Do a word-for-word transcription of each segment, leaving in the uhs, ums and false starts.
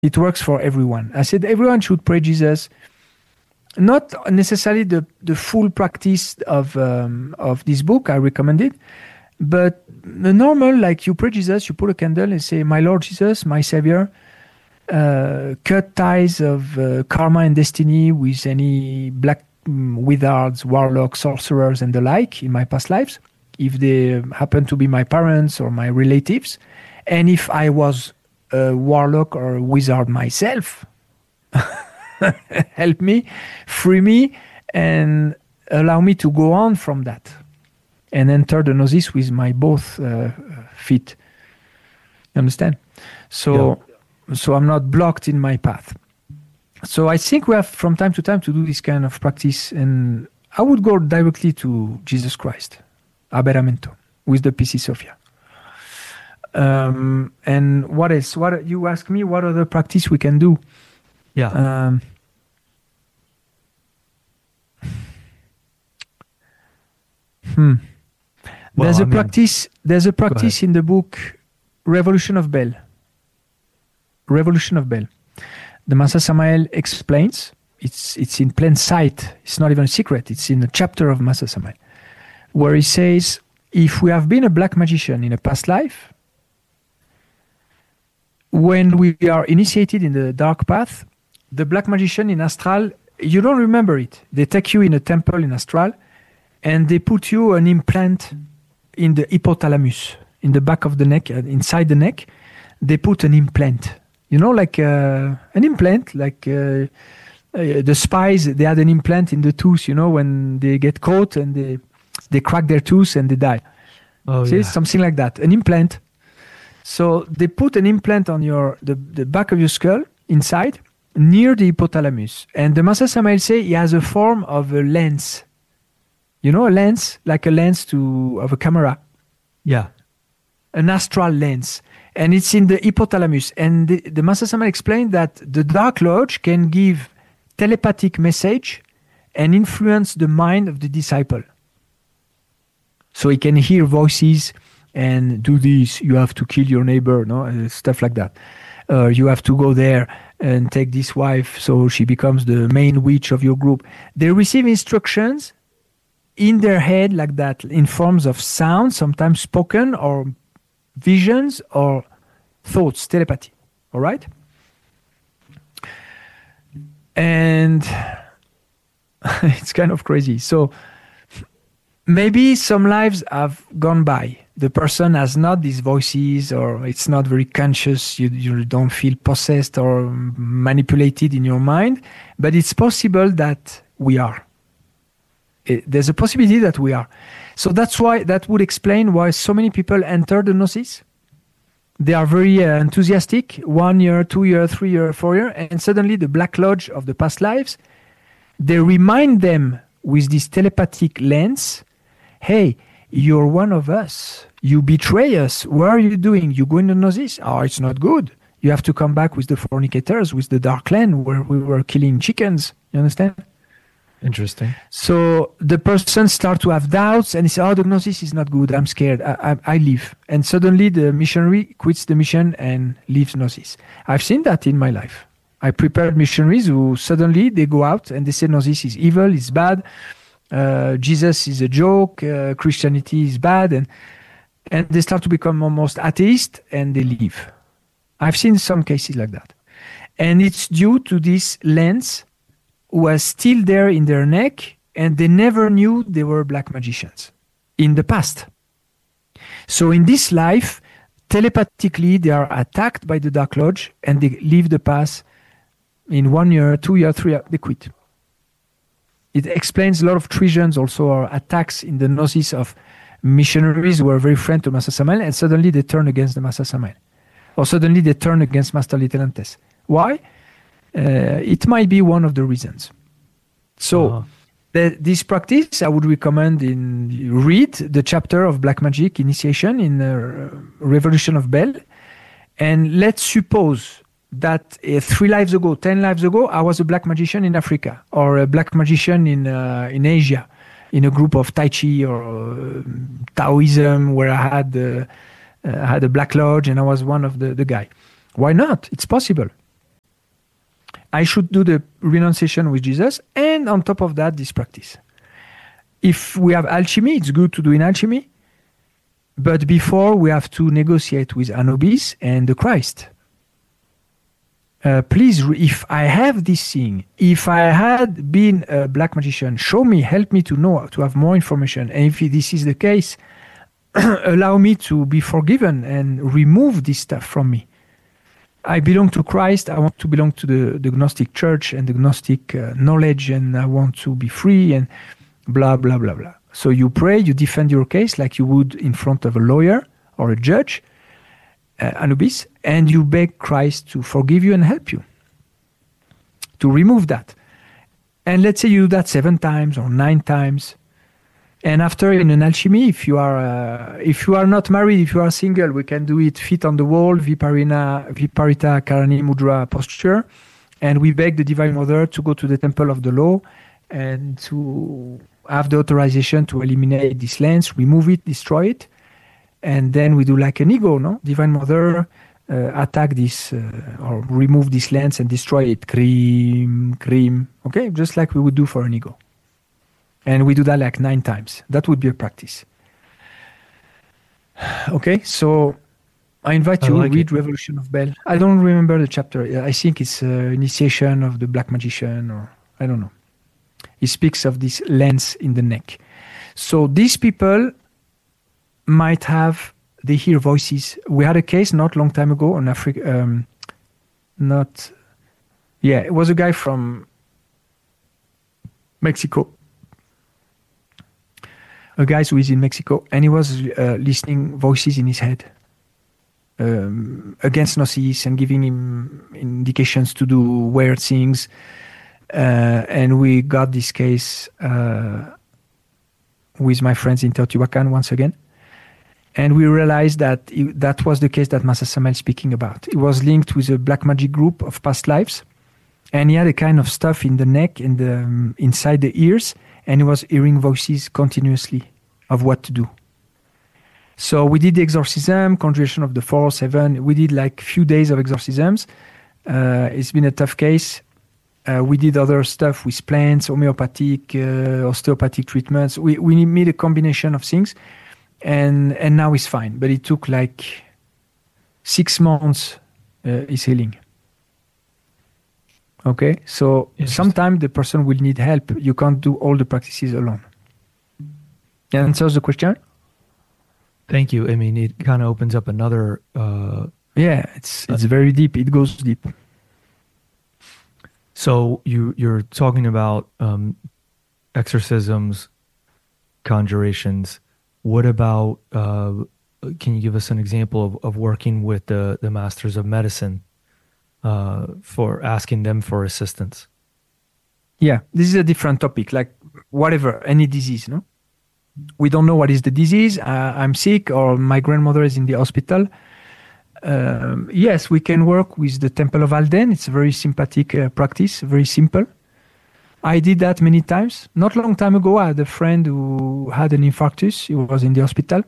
It works for everyone. I said everyone should pray Jesus. Not necessarily the, the full practice of um, of this book. I recommend it. But the normal, like you pray Jesus, you put a candle and say, my Lord Jesus, my Savior, uh, cut ties of uh, karma and destiny with any black um, wizards, warlocks, sorcerers, and the like in my past lives, if they happen to be my parents or my relatives. And if I was a warlock or a wizard myself, help me, free me, and allow me to go on from that and enter the gnosis with my both uh, feet. You understand? So, yeah. so I'm not blocked in my path. So I think we have from time to time to do this kind of practice, and I would go directly to Jesus Christ, Aberamento, with the P C Sophia. Um, and what else? What you ask me? What other practice we can do? Yeah. Um, hmm. Well, there's I a mean, practice. There's a practice in the book Revolution of Bell. Revolution of Bell. The Master Samael explains. It's it's in plain sight. It's not even a secret. It's in a chapter of Master Samael, where he says, if we have been a black magician in a past life, when we are initiated in the dark path, the black magician in astral, you don't remember it. They take you in a temple in astral, and they put you an implant in the hypothalamus, in the back of the neck, uh, inside the neck. They put an implant. You know, like uh, an implant, like uh, uh, the spies, they had an implant in the tooth, you know, when they get caught and they they crack their tooth and they die. Oh, See, yeah. something like that, an implant. So they put an implant on your the, the back of your skull inside, near the hypothalamus. And the Master Samael say he has a form of a lens. You know, a lens, like a lens to of a camera. Yeah. An astral lens. And it's in the hypothalamus. And the, the Master Samael explained that the Dark Lodge can give telepathic message and influence the mind of the disciple. So he can hear voices and do this. You have to kill your neighbor, no, uh, stuff like that. Uh, you have to go there and take this wife so she becomes the main witch of your group. They receive instructions in their head like that, in forms of sound, sometimes spoken, or visions or thoughts, telepathy. All right? And it's kind of crazy. So maybe some lives have gone by. The person has not these voices, or it's not very conscious. You, you don't feel possessed or manipulated in your mind. But it's possible that we are. It, there's a possibility that we are. So that's why, that would explain why so many people enter the Gnosis. They are very uh, enthusiastic, one year, two year, three year, four year, and suddenly the Black Lodge of the past lives, they remind them with this telepathic lens, hey, you're one of us. You betray us. What are you doing? You go in the Gnosis? Oh, it's not good. You have to come back with the fornicators, with the Dark Land, where we were killing chickens. You understand? Interesting. So the person starts to have doubts and he says, oh, the Gnosis is not good. I'm scared. I, I, I leave. And suddenly the missionary quits the mission and leaves Gnosis. I've seen that in my life. I prepared missionaries who suddenly they go out and they say Gnosis is evil, it's bad. Uh, Jesus is a joke. Uh, Christianity is bad. And, and they start to become almost atheist and they leave. I've seen some cases like that. And it's due to this lens was still there in their neck, and they never knew they were black magicians in the past. So in this life, telepathically, they are attacked by the Dark Lodge, and they leave the path in one year, two year, three year, they quit. It explains a lot of treasons also, or attacks in the Gnosis of missionaries who were very friendly to Master Samael, and suddenly they turn against the Master Samael. Or suddenly they turn against Master Litelantes. Why? Uh, it might be one of the reasons. So, uh-huh. the, this practice I would recommend in read the chapter of Black Magic Initiation in uh, Revolution of Bell, and let's suppose that uh, three lives ago, ten lives ago, I was a black magician in Africa, or a black magician in uh, in Asia, in a group of Tai Chi or uh, Taoism, where I had uh, uh, had a Black Lodge and I was one of the the guy. Why not? It's possible. I should do the renunciation with Jesus, and on top of that, this practice. If we have alchemy, it's good to do in alchemy. But before, we have to negotiate with Anubis and the Christ. Uh, please, if I have this thing, if I had been a black magician, show me, help me to know, to have more information. And if this is the case, allow me to be forgiven and remove this stuff from me. I belong to Christ. I want to belong to the, the Gnostic church and the Gnostic uh, knowledge, and I want to be free and blah, blah, blah, blah. So you pray, you defend your case like you would in front of a lawyer or a judge, uh, Anubis, and you beg Christ to forgive you and help you, to remove that. And let's say you do that seven times or nine times. And after, in an alchemy, if you are uh, if you are not married, if you are single, we can do it feet on the wall, Viparina, Viparita Karani Mudra posture. And we beg the Divine Mother to go to the Temple of the Law and to have the authorization to eliminate this lens, remove it, destroy it. And then we do like an ego, no? Divine Mother, uh, attack this uh, or remove this lens and destroy it. Cream, cream. Okay? Just like we would do for an ego. And we do that like nine times. That would be a practice. Okay, so I invite you to like read it. Revolution of Bell. I don't remember the chapter. I think it's uh, Initiation of the Black Magician, or I don't know. He speaks of this lens in the neck. So these people might have, they hear voices. We had a case not long time ago on Africa. Um, not, yeah, it was a guy from Mexico. A guy who is in Mexico, and he was uh, listening voices in his head um, against Gnosis and giving him indications to do weird things. Uh, and we got this case uh, with my friends in Teotihuacan once again. And we realized that it, that was the case that Massa Samael is speaking about. It was linked with a black magic group of past lives. And he had a kind of stuff in the neck and the, um, inside the ears. And he was hearing voices continuously of what to do. So we did the exorcism, conjuration of the four, seven. We did like few days of exorcisms. Uh, it's been a tough case. Uh, we did other stuff with plants, homeopathic, uh, osteopathic treatments. We we made a combination of things, and and now it's fine. But it took like six months. Uh, is healing. Okay, so sometimes the person will need help. You can't do all the practices alone. That answers the question? Thank you. I mean, it kind of opens up another... Uh, yeah, it's it's uh, very deep. It goes deep. So you, you're talking about um, exorcisms, conjurations. What about... Uh, can you give us an example of, of working with the, the masters of medicine? Uh, for asking them for assistance? Yeah, this is a different topic, like whatever, any disease, no? We don't know what is the disease. Uh, I'm sick or my grandmother is in the hospital. Um, yes, we can work with the Temple of Alden. It's a very sympathetic uh, practice, very simple. I did that many times. Not long time ago, I had a friend who had an infarctus. He was in the hospital.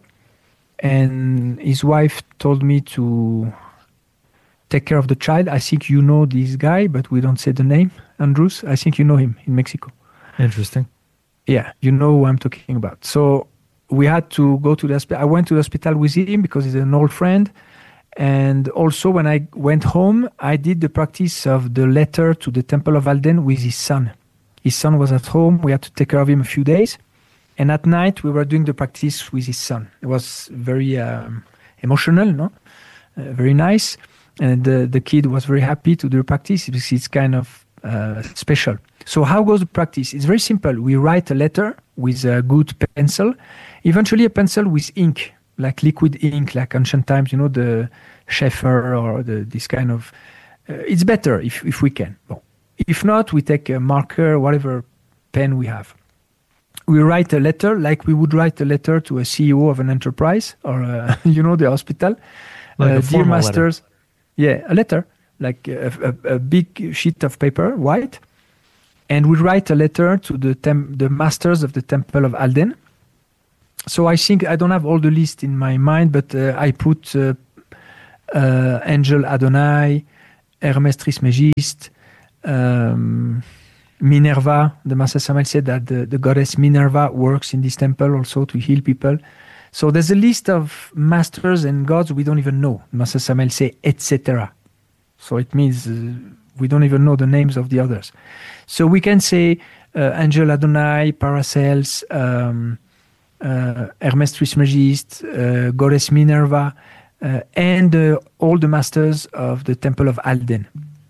And his wife told me to take care of the child. I think you know this guy, but we don't say the name. Andrews, I think you know him in Mexico. Interesting. Yeah, you know who I'm talking about. So we had to go to the hospital. I went to the hospital with him because he's an old friend. And also when I went home, I did the practice of the letter to the Temple of Alden with his son. His son was at home. We had to take care of him a few days. And at night, we were doing the practice with his son. It was very um, emotional, no? Uh, very nice. And the, the kid was very happy to do the practice because it's kind of uh, special. So how goes the practice? It's very simple. We write a letter with a good pencil, eventually a pencil with ink, like liquid ink, like ancient times, you know, the Schaeffer or the, this kind of... Uh, it's better if, if we can. Well, if not, we take a marker, whatever pen we have. We write a letter like we would write a letter to a C E O of an enterprise or, uh, you know, the hospital. Like uh, a dear masters... Letter. Yeah, a letter, like a, a, a big sheet of paper, white. And we write a letter to the tem- the masters of the Temple of Alden. So I think, I don't have all the list in my mind, but uh, I put uh, uh, Angel Adonai, Hermes Trismegiste, Um, Minerva, the Master Samael said that the, the goddess Minerva works in this temple also to heal people. So there's a list of masters and gods we don't even know. Master Samael say, et cetera. So it means uh, we don't even know the names of the others. So we can say uh, Angel Adonai, Paracels, um, uh, Hermes Trismegist, uh, Goddess Minerva, uh, and uh, all the masters of the Temple of Alden.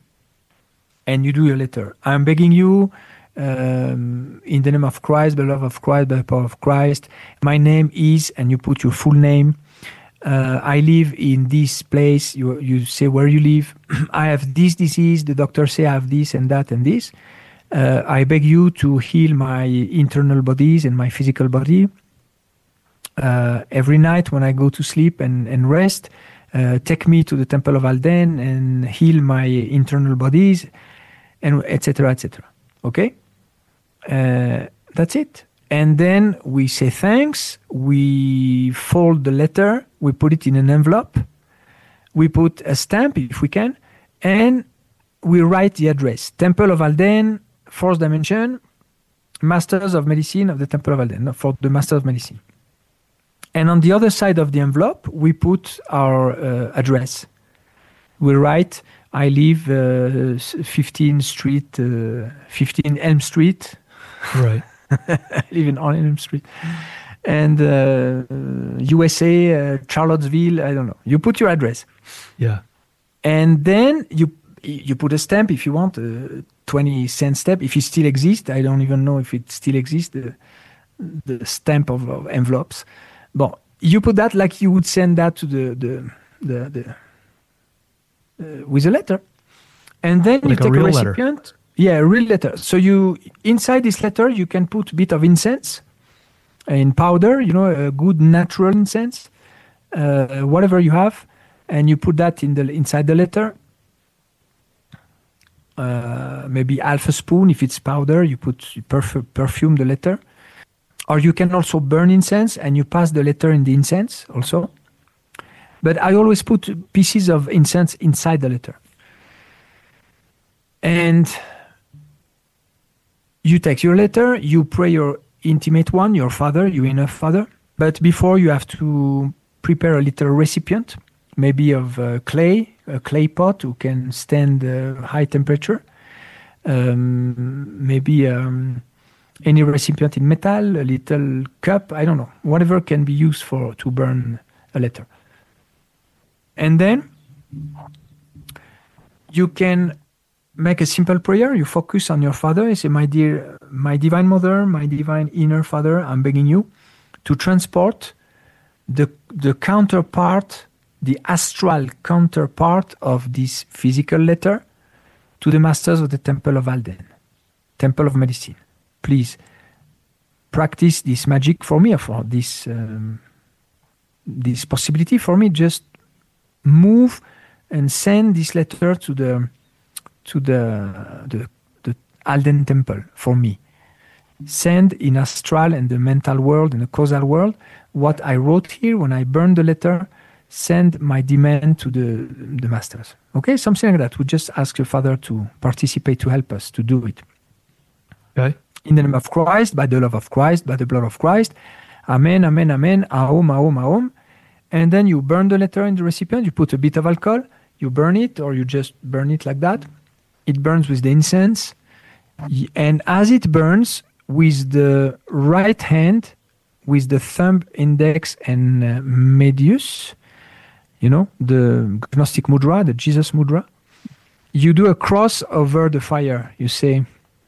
And you do your letter. I'm begging you, um, in the name of Christ, by the love of Christ, by the power of Christ, my name is, and you put your full name. Uh, I live in this place. You you say where you live. I have this disease. The doctor say I have this and that and this. Uh, I beg you to heal my internal bodies and my physical body. Uh, every night when I go to sleep and, and rest, uh, take me to the Temple of Alden and heal my internal bodies, and et cetera, et cetera. Okay? Uh, that's it. And then we say thanks, we fold the letter, we put it in an envelope, we put a stamp if we can, and we write the address. Temple of Alden, fourth dimension, Masters of Medicine of the Temple of Alden, for the Masters of Medicine. And on the other side of the envelope, we put our uh, address. We write, I live uh, fifteenth Street, uh, fifteen Elm Street. Right. I live in Elm Street. And uh, U S A, uh, Charlottesville, I don't know. You put your address. Yeah. And then you you put a stamp if you want, a twenty cent stamp, if it still exists. I don't even know if it still exists, the, the stamp of, of envelopes. Bon, you put that like you would send that to the, the, the, the uh, with a letter. And then like you take a, real a recipient. Letter. Yeah, a real letter. So you, inside this letter, you can put a bit of incense in powder, you know, a good natural incense, uh, whatever you have, and you put that in the inside the letter. Uh, maybe half a spoon if it's powder. You put you perf- perfume the letter, or you can also burn incense and you pass the letter in the incense also. But I always put pieces of incense inside the letter, and you take your letter, you pray your intimate one, your father, your inner father. But before, you have to prepare a little recipient, maybe of uh, clay, a clay pot who can stand uh, high temperature. Um, maybe um, any recipient in metal, a little cup, I don't know, whatever can be used for to burn a letter. And then you can make a simple prayer. You focus on your father. You say, my dear, my divine mother, my divine inner father, I'm begging you to transport the the counterpart, the astral counterpart of this physical letter to the masters of the Temple of Alden, Temple of Medicine. Please practice this magic for me, for this um, this possibility for me. Just move and send this letter to the to the, the the Alden Temple for me. Send in astral and the mental world and the causal world what I wrote here when I burned the letter. Send my demand to the the masters. Okay, something like that. We just ask your father to participate, to help us to do it. Okay. In the name of Christ, by the love of Christ, by the blood of Christ. Amen, amen, amen. Aum, aum, aum. And then you burn the letter in the recipient. You put a bit of alcohol. You burn it, or you just burn it like that. It burns with the incense. And as it burns, with the right hand, with the thumb, index, and uh, medius, you know, the Gnostic mudra, the Jesus mudra, you do a cross over the fire. You say,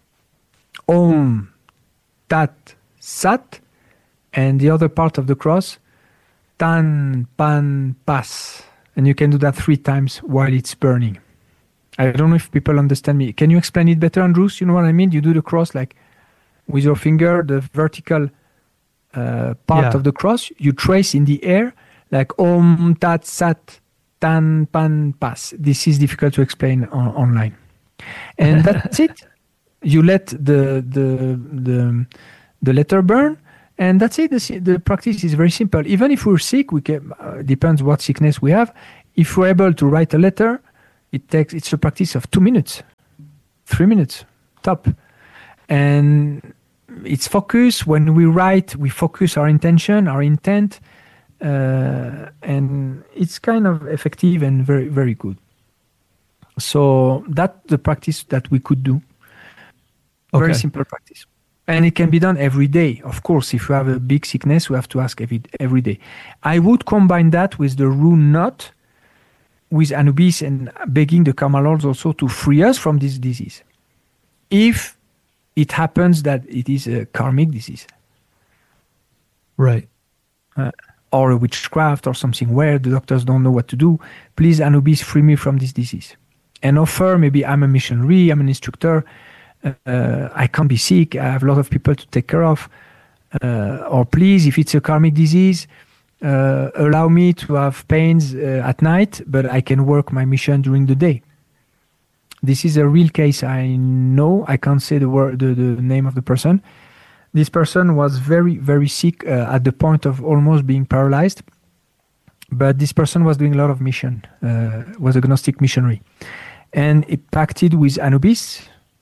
Om, Tat, Sat, and the other part of the cross, Tan, Pan, Pas. And you can do that three times while it's burning. I don't know if people understand me. Can you explain it better, Andrews? You know what I mean? You do the cross like with your finger, the vertical uh, part yeah. of the cross, you trace in the air like Om, Tat, Sat, Tan, Pan, Pas. This is difficult to explain on, online. And that's it. You let the, the, the, the letter burn, and that's it. The, the practice is very simple. Even if we're sick, we can, uh, depends what sickness we have. If we're able to write a letter, it takes, it's a practice of two minutes. three minutes, top. And it's focus. When we write, we focus our intention, our intent, uh, and it's kind of effective and very, very good. So that's the practice that we could do. Very Okay. simple practice. And it can be done every day. Of course, if you have a big sickness, we have to ask every, every day. I would combine that with the rune knot, with Anubis, and begging the Karma Lords also to free us from this disease. If it happens that it is a karmic disease. Right. Uh, or a witchcraft or something where the doctors don't know what to do, please, Anubis, free me from this disease. And offer, maybe I'm a missionary, I'm an instructor, uh, I can't be sick, I have a lot of people to take care of. Uh, or please, if it's a karmic disease, uh, allow me to have pains uh, at night, but I can work my mission during the day. This is a real case I know. I can't say the word, the, the name of the person. This person was very, very sick uh, at the point of almost being paralyzed. But this person was doing a lot of mission, uh, was a Gnostic missionary. And it pacted with Anubis.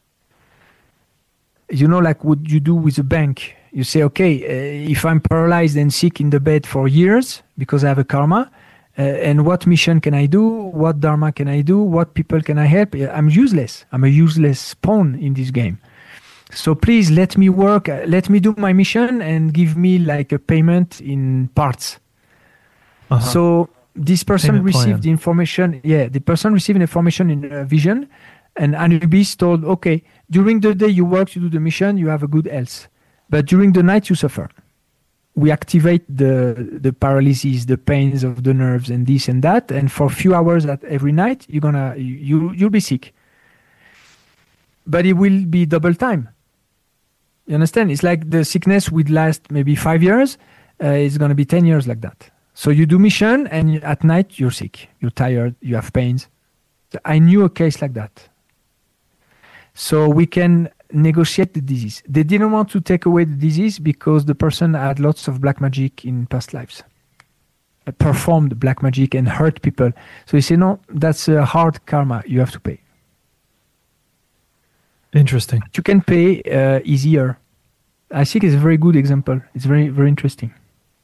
You know, like what you do with a bank. You say, okay, uh, if I'm paralyzed and sick in the bed for years because I have a karma, uh, and what mission can I do? What dharma can I do? What people can I help? I'm useless. I'm a useless pawn in this game. So please let me work, uh, let me do my mission and give me like a payment in parts. Uh-huh. So this person Payment received plan. the information. Yeah, the person received information in a vision, and Anubis told, okay, during the day you work, you do the mission, you have a good health. But during the night you suffer. We activate the the paralysis, the pains of the nerves, and this and that. And for a few hours at every night, you're gonna you you'll be sick. But it will be double time. You understand? It's like the sickness would last maybe five years. Uh, it's gonna be ten years like that. So you do mission, and at night you're sick, you're tired, you have pains. I knew a case like that. So we can negotiate the disease. They didn't want to take away the disease because the person had lots of black magic in past lives. Uh, performed black magic and hurt people. So he said, no, that's a hard karma. You have to pay. Interesting. But you can pay uh, easier. I think it's a very good example. It's very, very interesting.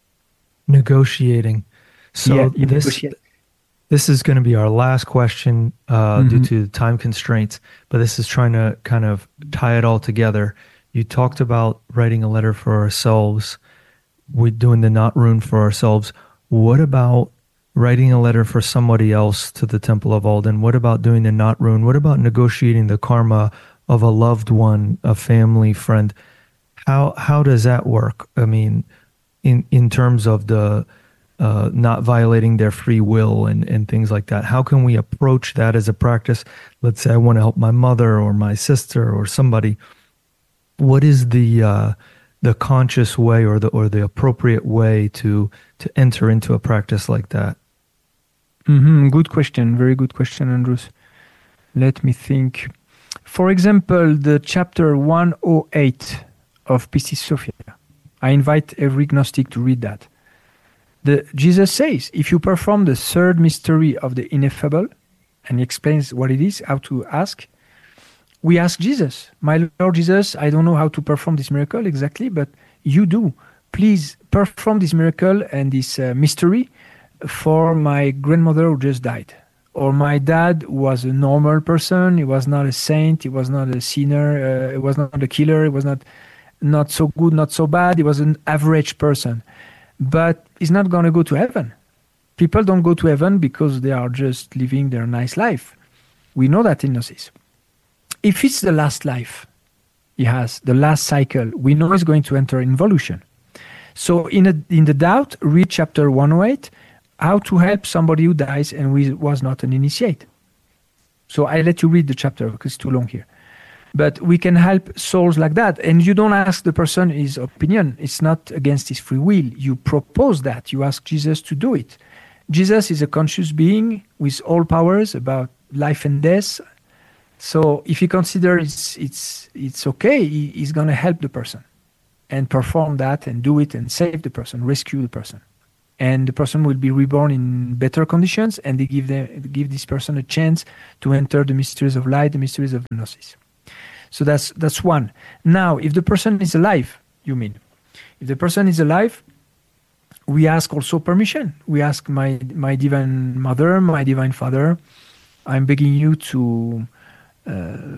Negotiating. So Yeah, you this negotiate. this is going to be our last question uh, due Mhm. to time constraints, but this is trying to kind of tie it all together. You talked about writing a letter for ourselves. We're doing the knot rune for ourselves. What about writing a letter for somebody else to the Temple of Alden? What about doing the knot rune? What about negotiating the karma of a loved one, a family, friend? How how does that work? I mean, in in terms of the uh, not violating their free will and, and things like that. How can we approach that as a practice? Let's say I want to help my mother or my sister or somebody. What is the uh, the conscious way or the or the appropriate way to to enter into a practice like that? Mm-hmm. Good question. Very good question, Andrews. Let me think. For example, the chapter one oh eight of Pistis Sophia. I invite every Gnostic to read that. The, Jesus says, if you perform the third mystery of the ineffable, and he explains what it is, how to ask, we ask Jesus, my Lord Jesus, I don't know how to perform this miracle exactly, but you do. Please perform this miracle and this uh, mystery for my grandmother who just died. Or my dad was a normal person, he was not a saint, he was not a sinner, uh, he was not a killer, he was not, not so good, not so bad, he was an average person. But he's not going to go to heaven. People don't go to heaven because they are just living their nice life. We know that in Gnosis. If it's the last life he has, the last cycle, we know he's going to enter involution. So in, a, in the doubt, read chapter one oh eight, how to help somebody who dies and we, was not an initiate. So I let you read the chapter because it's too long here. But we can help souls like that. And you don't ask the person his opinion. It's not against his free will. You propose that. You ask Jesus to do it. Jesus is a conscious being with all powers about life and death. So if he considers it's, it's, it's okay, he, he's going to help the person and perform that and do it and save the person, rescue the person. And the person will be reborn in better conditions, and they give, them, give this person a chance to enter the mysteries of light, the mysteries of Gnosis. So that's that's one. Now, if the person is alive, you mean, if the person is alive, we ask also permission. We ask my my divine mother, my divine father, I'm begging you to uh,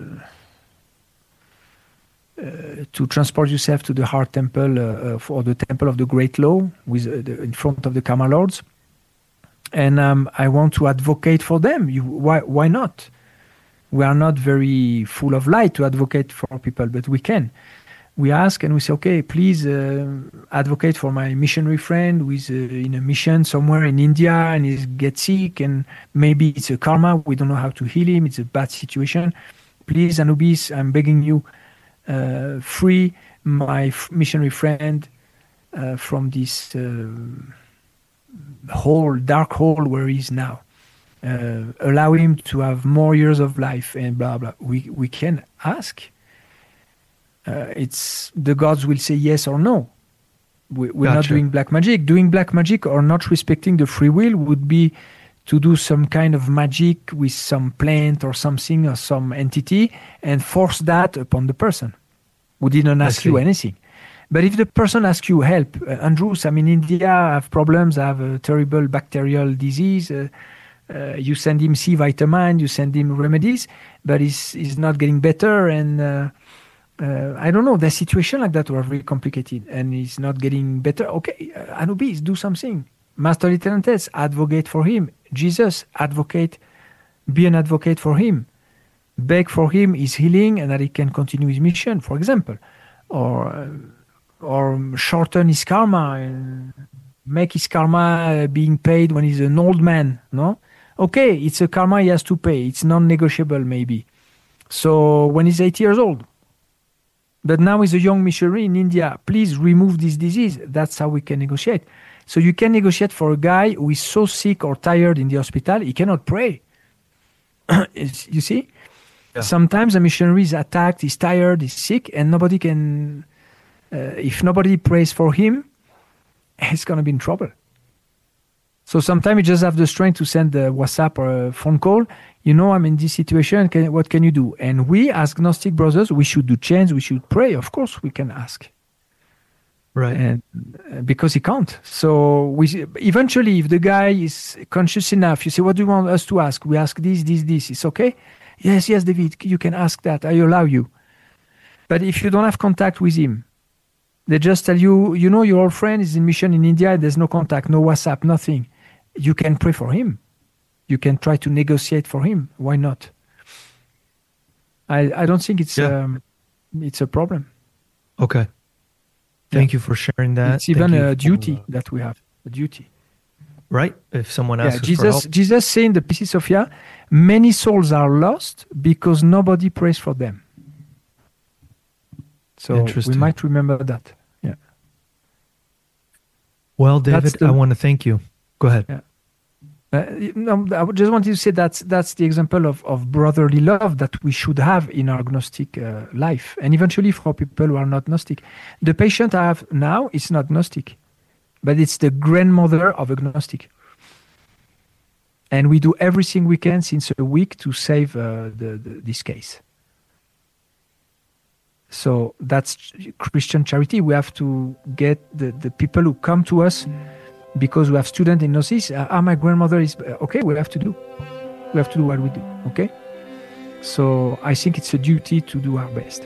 uh, to transport yourself to the heart temple uh, uh, for the temple of the Great Law, with uh, the, in front of the Karma Lords, and um, I want to advocate for them. You, why why not? We are not very full of light to advocate for people, but we can. We ask and we say, okay, please uh, advocate for my missionary friend who is uh, in a mission somewhere in India and he gets sick, and maybe it's a karma. We don't know how to heal him. It's a bad situation. Please, Anubis, I'm begging you, uh, free my f- missionary friend uh, from this uh, hole, dark hole where he is now. Uh, allow him to have more years of life and blah, blah. We, we can ask. Uh, it's the gods will say yes or no. We, we're Gotcha. not doing black magic. Doing black magic or not respecting the free will would be to do some kind of magic with some plant or something or some entity and force that upon the person who didn't ask you anything. But if the person asks you help, uh, Andrews, I'm in India, I have problems, I have a terrible bacterial disease. Uh, uh, you send him C vitamin, you send him remedies, but he's, he's not getting better, and uh, Uh, I don't know, the situation like that were very complicated and he's not getting better. Okay, uh, Anubis, do something. Master Lieutenant, advocate for him. Jesus, advocate, be an advocate for him. Beg for him his healing and that he can continue his mission, for example. Or, uh, or shorten his karma and make his karma uh, being paid when he's an old man, no? Okay, it's a karma he has to pay. It's non-negotiable maybe. So when he's eighty years old, but now he's a young missionary in India. Please remove this disease. That's how we can negotiate. So you can negotiate for a guy who is so sick or tired in the hospital, he cannot pray. You see? Yeah. Sometimes a missionary is attacked, he's tired, he's sick, and nobody can... Uh, if nobody prays for him, he's going to be in trouble. So sometimes you just have the strength to send a WhatsApp or a phone call. You know, I'm in this situation. Can, what can you do? And we, as Gnostic brothers, we should do change. We should pray. Of course, we can ask. Right. And uh, because he can't. So we eventually, if the guy is conscious enough, you say, what do you want us to ask? We ask this, this, this. It's okay? Yes, yes, David, you can ask that. I allow you. But if you don't have contact with him, they just tell you, you know, your old friend is in mission in India. There's no contact, no WhatsApp, nothing. You can pray for him. You can try to negotiate for him. Why not? I I don't think it's yeah. um, it's a problem. Okay. Thank yeah. you for sharing that. It's even Thank a for, duty uh, that we have. A duty. Right? If someone asks yeah, us Jesus, for help. Jesus saying in the P C Sophia, many souls are lost because nobody prays for them. So we might remember that. Yeah. Well, David, the, I want to thank you. Go ahead. Yeah. Uh, no, I just wanted to say that's that's the example of, of brotherly love that we should have in our Gnostic uh, life, and eventually for people who are not Gnostic. The patient I have now is not Gnostic, but it's the grandmother of a Gnostic, and we do everything we can since a week to save uh, the, the, this case. So that's Christian charity. We have to get the, the people who come to us because we have students in Gnosis. Ah, uh, my grandmother is... Okay, we have to do. We have to do what we do, okay? So I think it's a duty to do our best.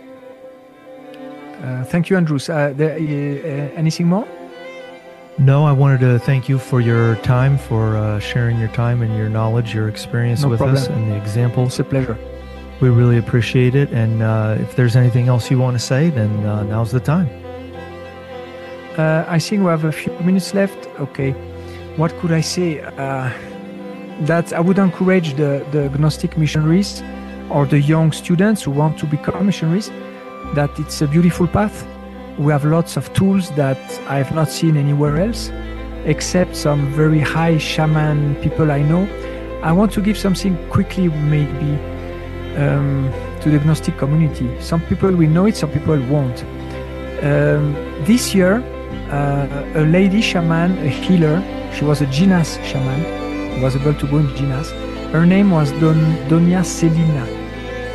Uh, thank you, Andrews. Uh, there, uh, anything more? No, I wanted to thank you for your time, for uh, sharing your time and your knowledge, your experience no with problem. us and the examples. It's a pleasure. We really appreciate it. And uh, if there's anything else you want to say, then uh, now's the time. Uh, I think we have a few minutes left. Okay. What could I say? Uh, that I would encourage the, the Gnostic missionaries or the young students who want to become missionaries, that it's a beautiful path. We have lots of tools that I have not seen anywhere else, except some very high shaman people I know. I want to give something quickly, maybe, um, to the Gnostic community. Some people will know it, some people won't. Um, this year, uh, a lady shaman, a healer, she was a Jinas shaman, was able to go in Jinas. Her name was Don, Doña Celina.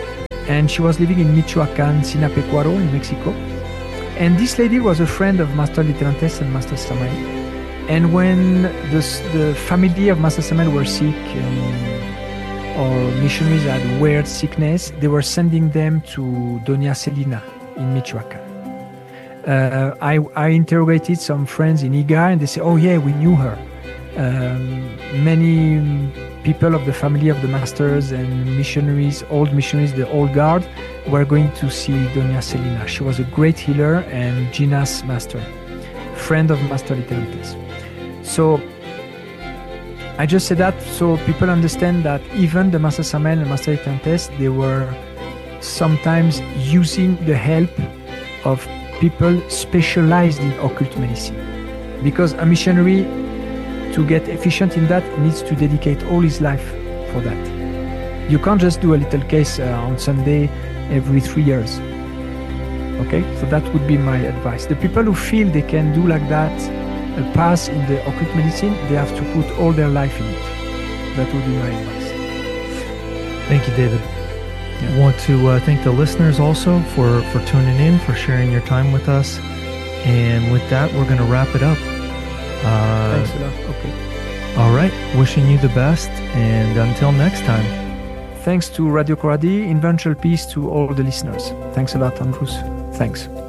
and she was living in Michoacan, Sinapecuaro in Mexico. And this lady was a friend of Master Litterantes and Master Samael. And when the, the family of Master Samael were sick, um, or missionaries had weird sickness, they were sending them to Doña Celina in Michoacan. Uh, I, I interrogated some friends in Iga, and they say, oh yeah, we knew her. Um, many people of the family of the masters and missionaries, old missionaries, the old guard, were going to see Doña Celina. She was a great healer and Gina's master, friend of Master Litterantes. So I just said that so people understand that even the Master Samael and Master Litterantes, they were sometimes using the help of people specialized in occult medicine. Because a missionary, to get efficient in that, needs to dedicate all his life for that. You can't just do a little case uh, on Sunday every three years. Okay, so that would be my advice. The people who feel they can do like that, a pass in the occult medicine, they have to put all their life in it. That would be my advice. Thank you, David. Yeah. I want to uh, thank the listeners also for, for tuning in, for sharing your time with us. And with that, we're going to wrap it up. Uh, Thanks a lot. Okay. All right. Wishing you the best. And until next time. Thanks to Radio Coradi. Eventual peace to all the listeners. Thanks a lot, Andrews. Thanks.